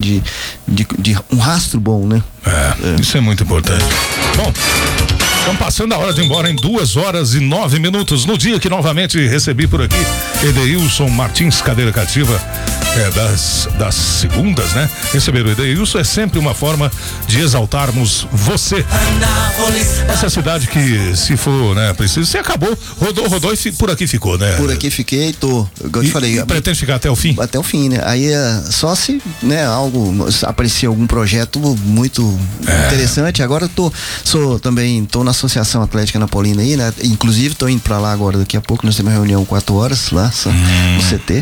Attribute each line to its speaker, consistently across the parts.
Speaker 1: de um rastro bom, né?
Speaker 2: Isso é muito importante. Bom, estamos passando a hora de ir embora em 2h09, no dia que novamente recebi por aqui Edeilson Martins, cadeira cativa, das segundas, né? Receber o Edeilson é sempre uma forma de exaltarmos você. Essa cidade que, se for, né, preciso, você acabou, rodou e por aqui ficou, né?
Speaker 1: Por aqui fiquei, igual eu te falei.
Speaker 2: Pretende ficar até o fim?
Speaker 1: Até o fim, né? Aí só se, né, aparecer algum projeto muito interessante. Agora eu também tô na Associação Atlética Napolina aí, né? Inclusive tô indo pra lá agora, daqui a pouco nós temos uma reunião 4 horas lá no CT.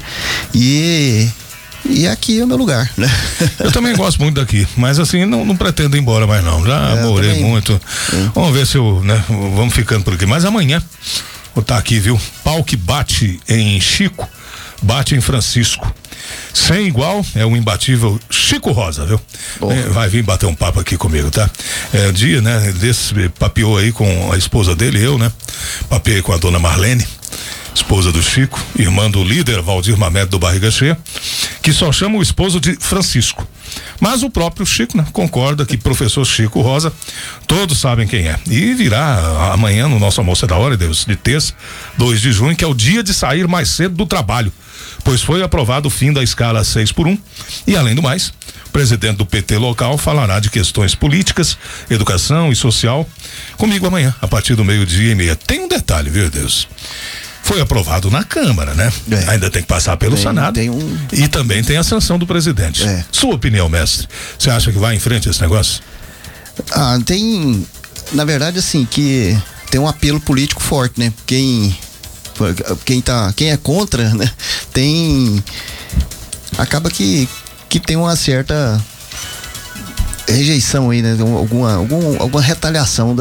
Speaker 1: E aqui é o meu lugar, né?
Speaker 2: Eu também gosto muito daqui, mas assim, não pretendo ir embora mais não. Já morei muito. Vamos ver se vamos ficando por aqui. Mas amanhã vou estar aqui, viu? Pau que bate em Chico, bate em Francisco. Sem igual, é um imbatível Chico Rosa, viu? Vai vir bater um papo aqui comigo, tá? Dia, né? Desse papeou aí com a esposa dele, eu, né? Papeei com a dona Marlene, esposa do Chico, irmã do líder Valdir Mamed do Barriga Cheia, que só chama o esposo de Francisco. Mas o próprio Chico, né, concorda que professor Chico Rosa, todos sabem quem é. E virá amanhã no nosso almoço da hora, de terça, 2 de junho, que é o dia de sair mais cedo do trabalho, pois foi aprovado o fim da escala 6x1 e, além do mais, o presidente do PT local falará de questões políticas, educação e social comigo amanhã, a partir do 12h30. Tem um detalhe, viu, Deus? Foi aprovado na Câmara, né? Ainda tem que passar pelo Senado. E também tem a sanção do presidente. Sua opinião, mestre? Você acha que vai em frente esse negócio?
Speaker 1: Na verdade, assim, que tem um apelo político forte, né? Quem é contra, né? Acaba que tem uma certa rejeição aí, né? Alguma retaliação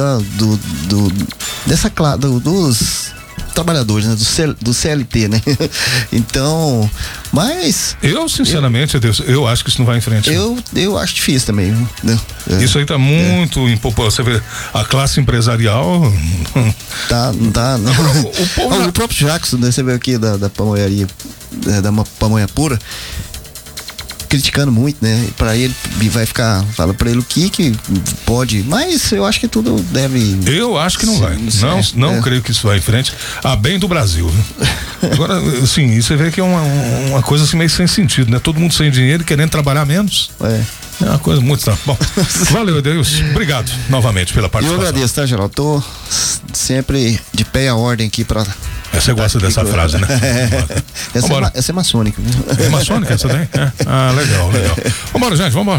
Speaker 1: dos trabalhadores, né? Do CLT, né? Então, mas
Speaker 2: eu sinceramente, eu acho que isso não vai em frente.
Speaker 1: Eu acho difícil também, né?
Speaker 2: Isso aí tá muito impopular. Você vê, a classe empresarial
Speaker 1: não tá. O próprio Jackson, né? Você vê aqui da pamonharia, da pamonha pura, criticando muito, né? Pra ele fala pra ele o que pode, mas eu acho que tudo deve.
Speaker 2: Eu acho que não vai. Não creio que isso vai em frente, a bem do Brasil, viu? Agora, assim, você vê que é uma coisa assim meio sem sentido, né? Todo mundo sem dinheiro e querendo trabalhar menos. É uma coisa muito estranha. Bom, valeu, Deus. Obrigado novamente pela participação.
Speaker 1: Eu agradeço, tá, Geraldo? Tô sempre de pé à ordem aqui pra.
Speaker 2: Você gosta dessa frase, né?
Speaker 1: Essa é maçônica.
Speaker 2: É maçônica essa daí? Legal. Vambora, gente, vambora.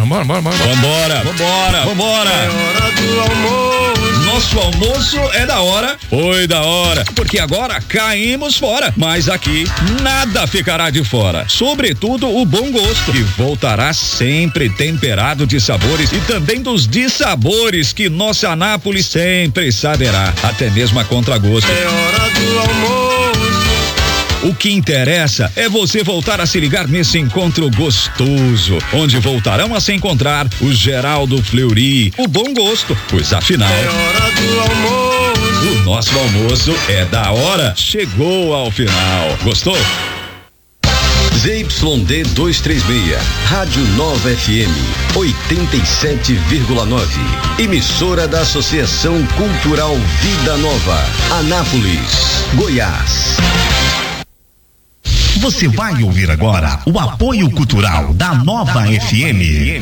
Speaker 3: É hora do almoço. Nosso almoço é da hora. Foi da hora. Porque agora caímos fora. Mas aqui nada ficará de fora. Sobretudo o bom gosto, que voltará sempre temperado de sabores e também dos dissabores que nossa Anápolis sempre saberá. Até mesmo a contragosto. É hora do almoço. O que interessa é você voltar a se ligar nesse encontro gostoso, onde voltarão a se encontrar o Geraldo Fleury, o bom gosto, pois afinal é hora do almoço. O nosso almoço é da hora. Chegou ao final. Gostou?
Speaker 4: ZYD 236, Rádio Nova FM 87,9, emissora da Associação Cultural Vida Nova, Anápolis, Goiás.
Speaker 5: Você vai ouvir agora o apoio cultural da Nova FM.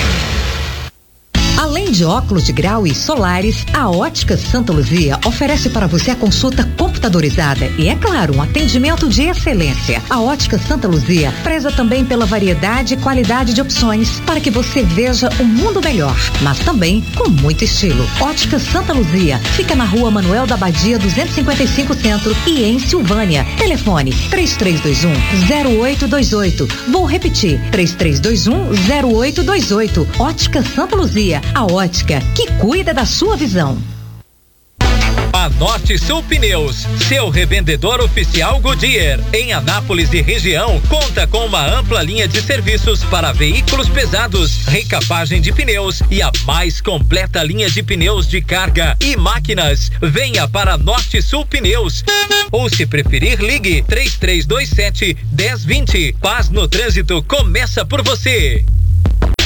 Speaker 6: Além de óculos de grau e solares, a Ótica Santa Luzia oferece para você a consulta computadorizada e, é claro, um atendimento de excelência. A Ótica Santa Luzia preza também pela variedade e qualidade de opções para que você veja um mundo melhor, mas também com muito estilo. Ótica Santa Luzia fica na Rua Manuel da Badia 255 Centro e em Silvânia. Telefone 3321-0828. Vou repetir, 3321-0828. Ótica Santa Luzia, a ótica que cuida da sua visão.
Speaker 7: A Norte Sul Pneus, seu revendedor oficial Goodyear, em Anápolis e região, conta com uma ampla linha de serviços para veículos pesados, recapagem de pneus e a mais completa linha de pneus de carga e máquinas. Venha para Norte Sul Pneus. Ou, se preferir, ligue 3327-1020. Paz no trânsito começa por você.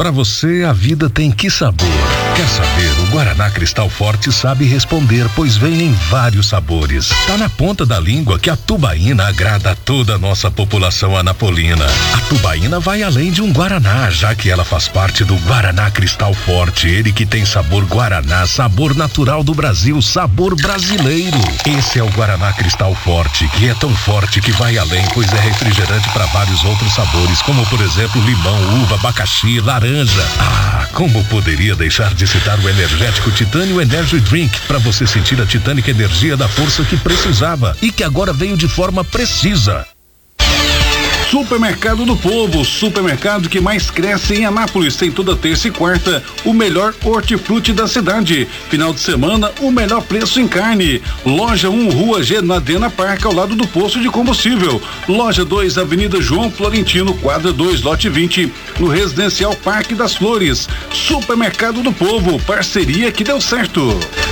Speaker 8: Pra você, a vida tem que sabor. Quer saber? O Guaraná Cristal Forte sabe responder, pois vem em vários sabores. Tá na ponta da língua que a tubaína agrada a toda a nossa população anapolina. A tubaína vai além de um Guaraná, já que ela faz parte do Guaraná Cristal Forte. Ele que tem sabor Guaraná, sabor natural do Brasil, sabor brasileiro. Esse é o Guaraná Cristal Forte, que é tão forte que vai além, pois é refrigerante para vários outros sabores, como por exemplo limão, uva, abacaxi, laranja. Ah, como poderia deixar de citar o energético Titânio Energy Drink, para você sentir a titânica energia da força que precisava e que agora veio de forma precisa.
Speaker 9: Supermercado do Povo, supermercado que mais cresce em Anápolis, tem toda terça e quarta o melhor hortifruti da cidade. Final de semana, o melhor preço em carne. Loja 1, Rua G, na Dena Park, ao lado do posto de combustível. Loja 2, Avenida João Florentino, quadra 2, lote 20, no Residencial Parque das Flores. Supermercado do Povo, parceria que deu certo.